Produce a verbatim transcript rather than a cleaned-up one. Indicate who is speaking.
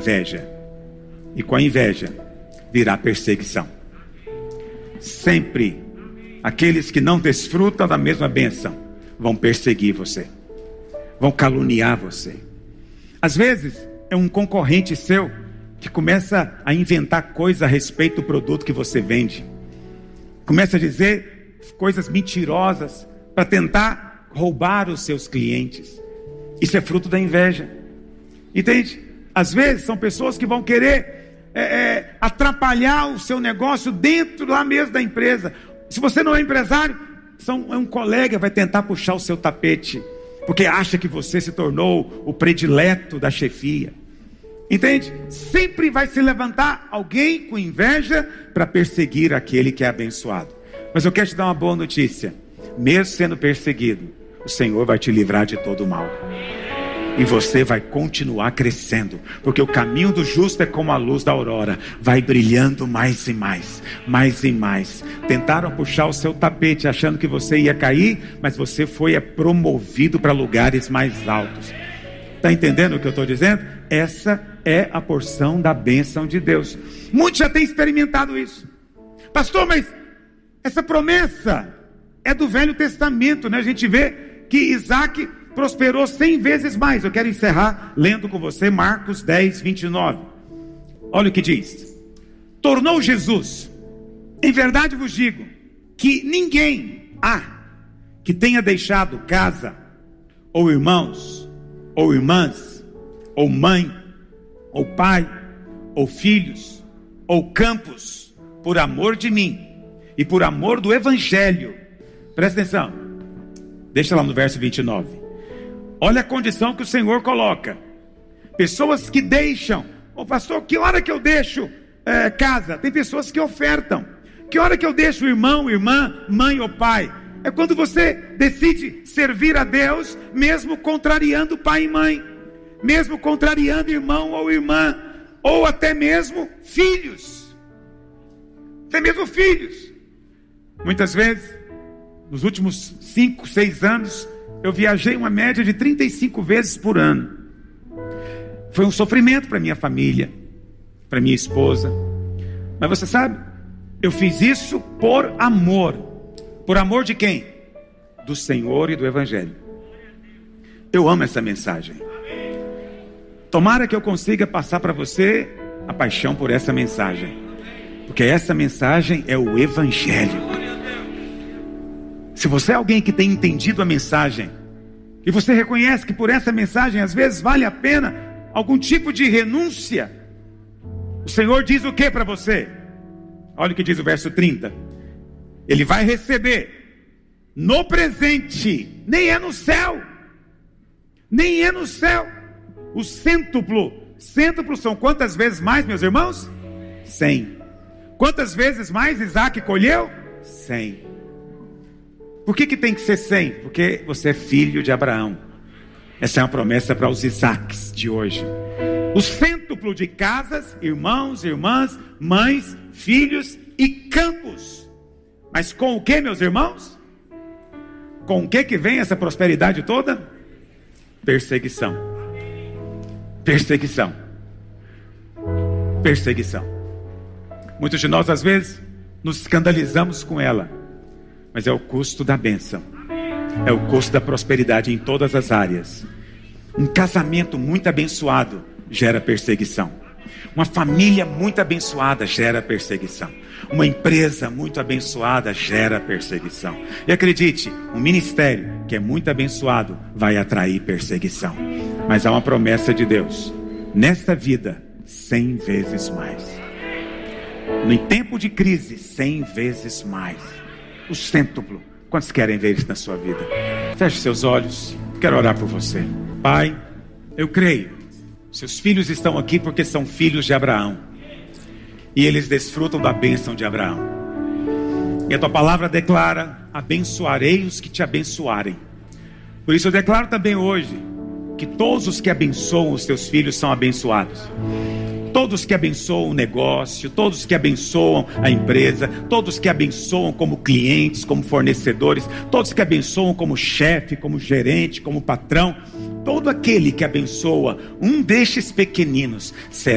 Speaker 1: inveja. E com a inveja virá perseguição. Sempre aqueles que não desfrutam da mesma bênção vão perseguir você, vão caluniar você. Às vezes é um concorrente seu que começa a inventar coisas a respeito do produto que você vende. Começa a dizer coisas mentirosas para tentar roubar os seus clientes. Isso é fruto da inveja. Entende? Às vezes são pessoas que vão querer é, é, atrapalhar o seu negócio dentro lá mesmo da empresa. Se você não é empresário, são, é um colega, vai tentar puxar o seu tapete, porque acha que você se tornou o predileto da chefia. Entende? Sempre vai se levantar alguém com inveja para perseguir aquele que é abençoado. Mas eu quero te dar uma boa notícia. Mesmo sendo perseguido, o Senhor vai te livrar de todo o mal. E você vai continuar crescendo, porque o caminho do justo é como a luz da aurora, vai brilhando mais e mais, mais e mais. Tentaram puxar o seu tapete achando que você ia cair, mas você foi promovido para lugares mais altos. Está entendendo o que eu estou dizendo? Essa é a porção da bênção de Deus. Muitos já têm experimentado isso. Pastor, mas essa promessa é do Velho Testamento, né? A gente vê que Isaac prosperou cem vezes mais. Eu quero encerrar lendo com você Marcos dez, vinte e nove. Olha o que diz: tornou Jesus, em verdade vos digo, que ninguém há que tenha deixado casa, ou irmãos, ou irmãs, ou mãe, ou pai, ou filhos, ou campos, por amor de mim, e por amor do Evangelho. Presta atenção, deixa lá no verso vinte e nove. Olha a condição que o Senhor coloca. Pessoas que deixam. Ô pastor, que hora que eu deixo é, casa? Tem pessoas que ofertam. Que hora que eu deixo irmão, irmã, mãe ou pai? É quando você decide servir a Deus, mesmo contrariando pai e mãe, mesmo contrariando irmão ou irmã, ou até mesmo filhos. Até mesmo filhos. Muitas vezes, nos últimos cinco, seis anos, eu viajei uma média de trinta e cinco vezes por ano. Foi um sofrimento para minha família, para minha esposa. Mas você sabe, eu fiz isso por amor. Por amor de quem? Do Senhor e do Evangelho. Eu amo essa mensagem. Tomara que eu consiga passar para você a paixão por essa mensagem, porque essa mensagem é o Evangelho. Se você é alguém que tem entendido a mensagem, e você reconhece que por essa mensagem às vezes vale a pena algum tipo de renúncia, o Senhor diz o que para você? Olha o que diz o verso trinta. Ele vai receber no presente, nem é no céu, nem é no céu, o cêntuplo. Cêntuplo são quantas vezes mais, meus irmãos? Cem. Quantas vezes mais Isaac colheu? Cem. Por que que tem que ser cem? Porque você é filho de Abraão. Essa é uma promessa para os Isaques de hoje. O cêntuplo de casas, irmãos, irmãs, mães, filhos e campos. Mas com o que, meus irmãos? Com o que que vem essa prosperidade toda? Perseguição. Perseguição. Perseguição. Muitos de nós às vezes nos escandalizamos com ela, mas é o custo da bênção, é o custo da prosperidade em todas as áreas. Um casamento muito abençoado gera perseguição. Uma família muito abençoada gera perseguição. Uma empresa muito abençoada gera perseguição. E acredite, um ministério que é muito abençoado vai atrair perseguição. Mas há uma promessa de Deus: nesta vida, cem vezes mais. No tempo de crise, cem vezes mais. O cêntuplo. Quantos querem ver isso na sua vida? Feche seus olhos. Quero orar por você. Pai, eu creio. Seus filhos estão aqui porque são filhos de Abraão. E eles desfrutam da bênção de Abraão. E a tua palavra declara: abençoarei os que te abençoarem. Por isso eu declaro também hoje que todos os que abençoam os teus filhos são abençoados. Todos que abençoam o negócio, todos que abençoam a empresa, todos que abençoam como clientes, como fornecedores, todos que abençoam como chefe, como gerente, como patrão, todo aquele que abençoa um destes pequeninos será